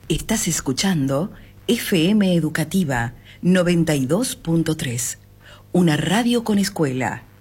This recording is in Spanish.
Estás escuchando FM Educativa 92.3, una radio con escuela.